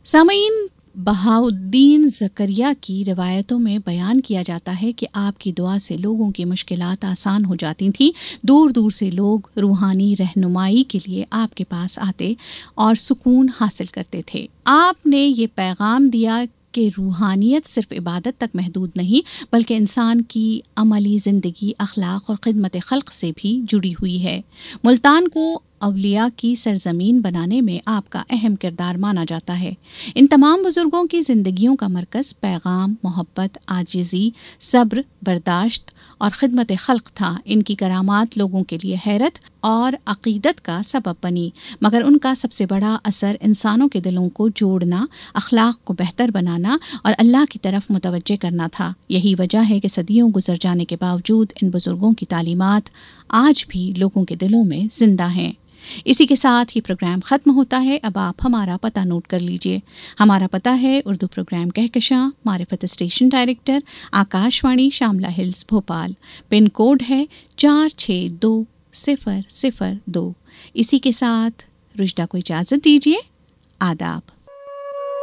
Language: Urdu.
سامعین، بہاؤالدین زکریا کی روایتوں میں بیان کیا جاتا ہے کہ آپ کی دعا سے لوگوں کی مشکلات آسان ہو جاتی تھیں. دور دور سے لوگ روحانی رہنمائی کے لیے آپ کے پاس آتے اور سکون حاصل کرتے تھے. آپ نے یہ پیغام دیا کہ روحانیت صرف عبادت تک محدود نہیں بلکہ انسان کی عملی زندگی، اخلاق اور خدمت خلق سے بھی جڑی ہوئی ہے. ملتان کو اولیاء کی سرزمین بنانے میں آپ کا اہم کردار مانا جاتا ہے. ان تمام بزرگوں کی زندگیوں کا مرکز پیغام، محبت، عاجزی، صبر، برداشت اور خدمت خلق تھا. ان کی کرامات لوگوں کے لیے حیرت اور عقیدت کا سبب بنی، مگر ان کا سب سے بڑا اثر انسانوں کے دلوں کو جوڑنا، اخلاق کو بہتر بنانا اور اللہ کی طرف متوجہ کرنا تھا. یہی وجہ ہے کہ صدیوں گزر جانے کے باوجود ان بزرگوں کی تعلیمات آج بھی لوگوں کے دلوں میں زندہ ہیں. اسی کے ساتھ یہ پروگرام ختم ہوتا ہے. اب آپ ہمارا پتہ نوٹ کر لیجئے. ہمارا پتہ ہے اردو پروگرام کہکشاں، معرفت اسٹیشن ڈائریکٹر، آکاشوانی شاملہ ہلز، بھوپال. پن کوڈ ہے 46202. اسی کے ساتھ رشدہ کو اجازت دیجیے. آداب.